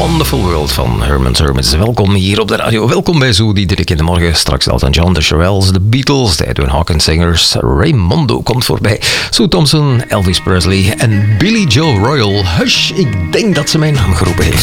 Wonderful World van Herman Hermits. Welkom hier op de radio. Welkom bij Zo, die Dirk in de morgen. Straks Elton John, The Shirelles, The Beatles, de Edwin Hawkins Singers. Raymondo komt voorbij. Sue Thompson, Elvis Presley en Billy Joe Royal. Hush, ik denk dat ze mijn naam geroepen heeft.